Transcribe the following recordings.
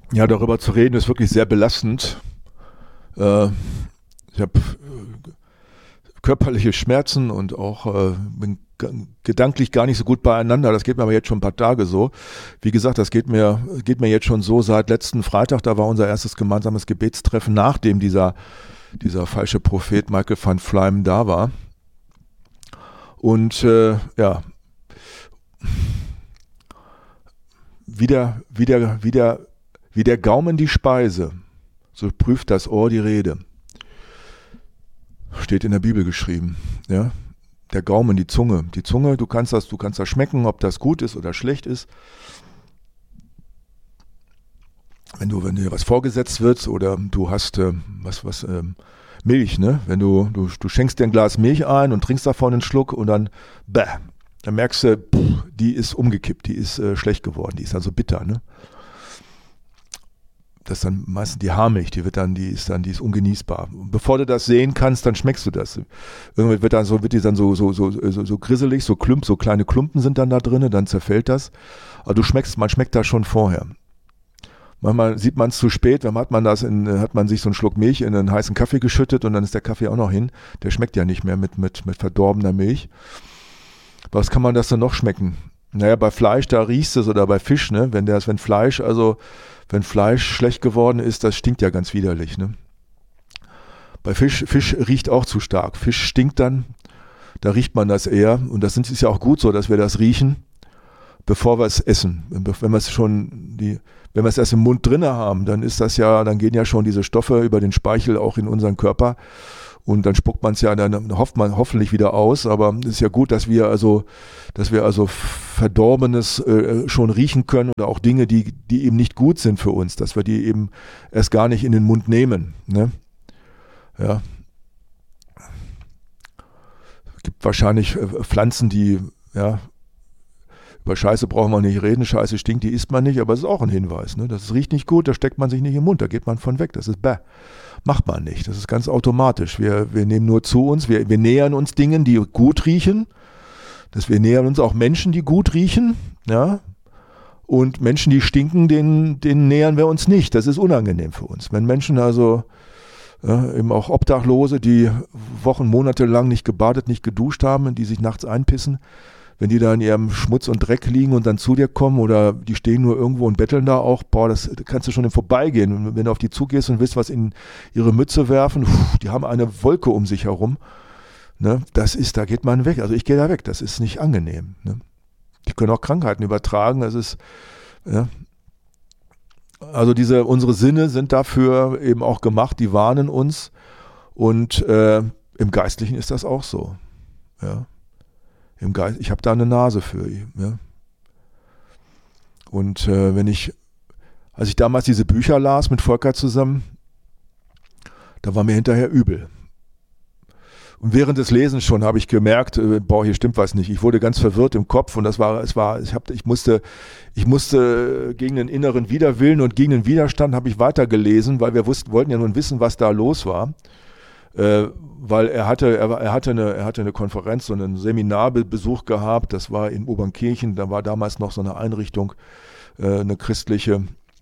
Ja, darüber zu reden ist wirklich sehr belastend. Äh, Ich habe körperliche Schmerzen und auch bin gedanklich gar nicht so gut beieinander. Das geht mir aber jetzt schon ein paar Tage so. Wie gesagt, das geht mir jetzt schon so seit letzten Freitag. Da war unser erstes gemeinsames Gebetstreffen, nachdem dieser falsche Prophet Michael van Fleim da war. Und ja, wie der Gaumen die Speise, so prüft das Ohr die Rede. Steht in der Bibel geschrieben. Ja? Der Gaumen, die Zunge. Die Zunge, du kannst das schmecken, ob das gut ist oder schlecht ist. Wenn dir was vorgesetzt wird oder du hast Milch, ne? Wenn du schenkst dir ein Glas Milch ein und trinkst davon einen Schluck und dann merkst du, die ist umgekippt, die ist schlecht geworden, die ist also bitter, ne? Das ist dann meistens die Haarmilch, die ist ungenießbar. Und bevor du das sehen kannst, dann schmeckst du das. Irgendwann wird die dann so grisselig, so kleine Klumpen sind dann da drin, dann zerfällt das. Aber man schmeckt das schon vorher. Manchmal sieht man es zu spät, dann hat man sich so einen Schluck Milch in einen heißen Kaffee geschüttet und dann ist der Kaffee auch noch hin. Der schmeckt ja nicht mehr mit verdorbener Milch. Was kann man das dann noch schmecken? Naja, bei Fleisch, da riechst du es, oder bei Fisch, ne? Wenn Fleisch schlecht geworden ist, das stinkt ja ganz widerlich, ne? Bei Fisch riecht auch zu stark. Fisch stinkt dann, da riecht man das eher. Und das ist ja auch gut so, dass wir das riechen, bevor wir es essen. Wenn wir es erst im Mund drinne haben, dann gehen ja schon diese Stoffe über den Speichel auch in unseren Körper. Und dann spuckt man es ja, dann hofft man hoffentlich wieder aus. Aber es ist ja gut, dass wir also Verdorbenes schon riechen können oder auch Dinge, die eben nicht gut sind für uns, dass wir die eben erst gar nicht in den Mund nehmen. Ne? Ja. Es gibt wahrscheinlich Pflanzen, die, ja, über Scheiße brauchen wir nicht reden, Scheiße stinkt, die isst man nicht, aber es ist auch ein Hinweis. Ne? Das riecht nicht gut, da steckt man sich nicht im Mund, da geht man von weg, das ist bäh. Macht man nicht, das ist ganz automatisch. Wir nehmen nur zu uns, wir nähern uns Dingen, die gut riechen. Wir nähern uns auch Menschen, die gut riechen. Ja? Und Menschen, die stinken, denen nähern wir uns nicht. Das ist unangenehm für uns. Wenn Menschen also, eben auch Obdachlose, die Wochen, Monate lang nicht gebadet, nicht geduscht haben, die sich nachts einpissen, wenn die da in ihrem Schmutz und Dreck liegen und dann zu dir kommen oder die stehen nur irgendwo und betteln da auch, das kannst du schon im Vorbeigehen. Und wenn du auf die zugehst und willst was in ihre Mütze werfen, die haben eine Wolke um sich herum. Ne? Da geht man weg. Also ich gehe da weg. Das ist nicht angenehm. Ne? Die können auch Krankheiten übertragen. Das ist, ja. Also unsere Sinne sind dafür eben auch gemacht, die warnen uns. Und im Geistlichen ist das auch so. Ja. Ich habe da eine Nase für. Ja. Und als ich damals diese Bücher las mit Volker zusammen, da war mir hinterher übel. Und während des Lesens schon habe ich gemerkt, hier stimmt was nicht. Ich wurde ganz verwirrt im Kopf und ich musste gegen den inneren Widerwillen und gegen den Widerstand habe ich weitergelesen, weil wir wollten ja nun wissen, was da los war. Weil er hatte eine Konferenz, so einen Seminarbesuch gehabt, das war in Obernkirchen, da war damals noch so eine Einrichtung, eine christliche,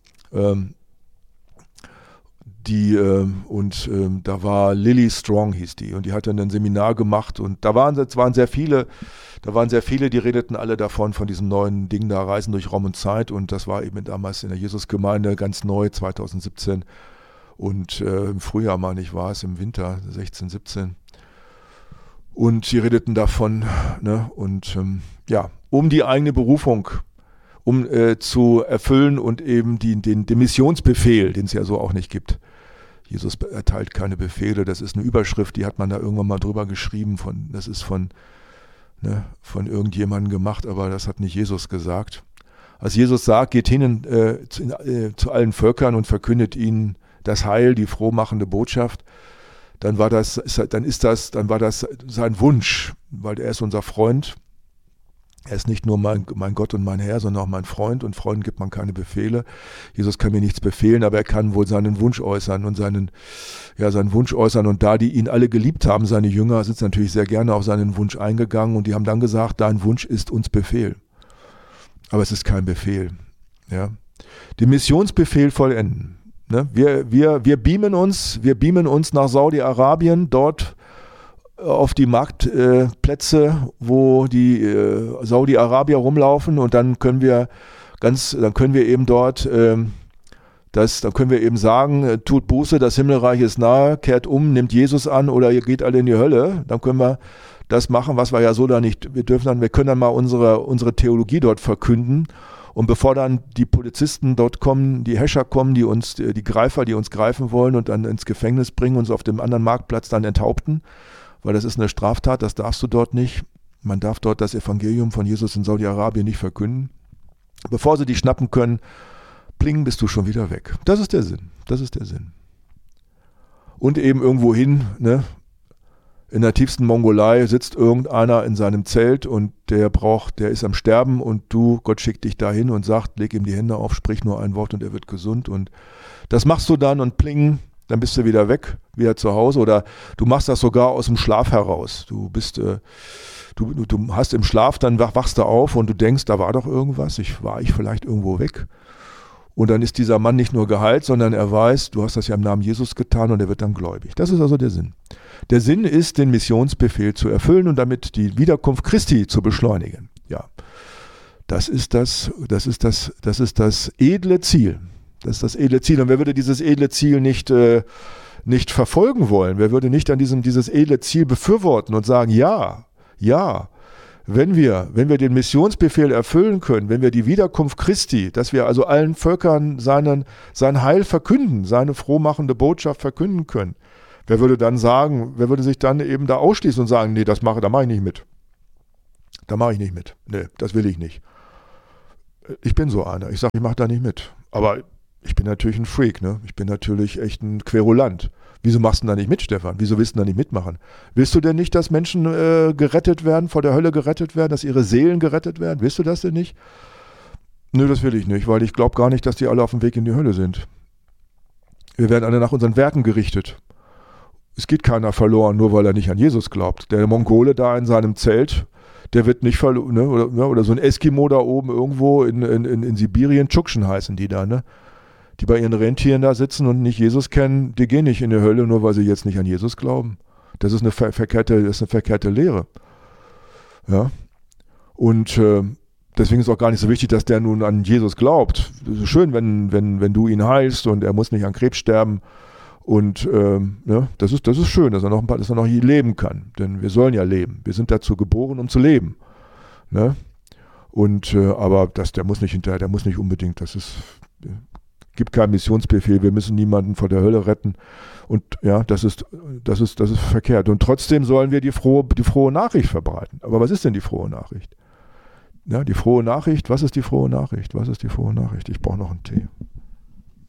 da war Lily Strong, hieß die, und die hatte ein Seminar gemacht und da waren sehr viele, die redeten alle davon, von diesem neuen Ding da, Reisen durch Raum und Zeit, und das war eben damals in der Jesusgemeinde ganz neu, 2017. Und im Frühjahr, meine ich, war es, im Winter 16, 17. Und sie redeten davon, ne? Und um die eigene Berufung zu erfüllen und eben den Missionsbefehl, den es ja so auch nicht gibt. Jesus erteilt keine Befehle, das ist eine Überschrift, die hat man da irgendwann mal drüber geschrieben, das ist von irgendjemandem gemacht, aber das hat nicht Jesus gesagt. Als Jesus sagt, geht hin zu allen Völkern und verkündet ihnen das Heil, die frohmachende Botschaft, dann war das sein Wunsch, weil er ist unser Freund. Er ist nicht nur mein Gott und mein Herr, sondern auch mein Freund, und Freunden gibt man keine Befehle. Jesus kann mir nichts befehlen, aber er kann wohl seinen Wunsch äußern und und da die ihn alle geliebt haben, seine Jünger, sind natürlich sehr gerne auf seinen Wunsch eingegangen und die haben dann gesagt, dein Wunsch ist uns Befehl. Aber es ist kein Befehl. Ja. Den Missionsbefehl vollenden. Ne? Wir beamen uns nach Saudi-Arabien, dort auf die Marktplätze, wo die Saudi-Arabier rumlaufen, und dann können wir eben dort dann können wir eben sagen, tut Buße, das Himmelreich ist nahe, kehrt um, nimmt Jesus an oder ihr geht alle in die Hölle. Dann können wir das machen, was wir ja so da nicht, wir können dann mal unsere Theologie dort verkünden. Und bevor dann die Polizisten dort kommen, die Häscher kommen, die Greifer, die uns greifen wollen und dann ins Gefängnis bringen, uns auf dem anderen Marktplatz dann enthaupten, weil das ist eine Straftat, das darfst du dort nicht. Man darf dort das Evangelium von Jesus in Saudi-Arabien nicht verkünden. Bevor sie die schnappen können, pling, bist du schon wieder weg. Das ist der Sinn. Und eben irgendwo hin, ne? In der tiefsten Mongolei sitzt irgendeiner in seinem Zelt und der ist am Sterben und Gott schickt dich dahin und sagt, leg ihm die Hände auf, sprich nur ein Wort und er wird gesund. Und das machst du dann und pling, dann bist du wieder weg, wieder zu Hause. Oder du machst das sogar aus dem Schlaf heraus. Du hast im Schlaf, dann wachst du auf und du denkst, da war doch irgendwas, war ich vielleicht irgendwo weg. Und dann ist dieser Mann nicht nur geheilt, sondern er weiß, du hast das ja im Namen Jesus getan und er wird dann gläubig. Das ist also der Sinn. Der Sinn ist, den Missionsbefehl zu erfüllen und damit die Wiederkunft Christi zu beschleunigen. Ja, das ist das edle Ziel. Das ist das edle Ziel. Und wer würde dieses edle Ziel nicht verfolgen wollen? Wer würde nicht an dieses edle Ziel befürworten und sagen, ja, wenn wir den Missionsbefehl erfüllen können, wenn wir die Wiederkunft Christi, dass wir also allen Völkern sein Heil verkünden, seine frohmachende Botschaft verkünden können, wer würde sich dann eben da ausschließen und sagen, nee, da mache ich nicht mit. Nee, das will ich nicht. Ich bin so einer. Ich sage, ich mache da nicht mit. Aber ich bin natürlich ein Freak, ne? Ich bin natürlich echt ein Querulant. Wieso machst du da nicht mit, Stefan? Wieso willst du da nicht mitmachen? Willst du denn nicht, dass Menschen gerettet werden, vor der Hölle gerettet werden, dass ihre Seelen gerettet werden? Willst du das denn nicht? Nö, das will ich nicht, weil ich glaube gar nicht, dass die alle auf dem Weg in die Hölle sind. Wir werden alle nach unseren Werken gerichtet. Es geht keiner verloren, nur weil er nicht an Jesus glaubt. Der Mongole da in seinem Zelt, der wird nicht verloren, ne? Oder so ein Eskimo da oben irgendwo in Sibirien, Tschuktschen heißen die da, ne? Die bei ihren Rentieren da sitzen und nicht Jesus kennen, die gehen nicht in die Hölle, nur weil sie jetzt nicht an Jesus glauben. Das ist eine verkehrte Lehre. Ja? Und deswegen ist auch gar nicht so wichtig, dass der nun an Jesus glaubt. Es ist schön, wenn du ihn heilst und er muss nicht an Krebs sterben. Und ja, das ist schön, dass er noch leben kann. Denn wir sollen ja leben. Wir sind dazu geboren, um zu leben. Ne? Und aber der muss nicht unbedingt, gibt keinen Missionsbefehl, wir müssen niemanden vor der Hölle retten. Und ja, das ist verkehrt. Und trotzdem sollen wir die frohe Nachricht verbreiten. Aber was ist denn die frohe Nachricht? Ja, die frohe Nachricht, was ist die frohe Nachricht? Ich brauche noch einen Tee.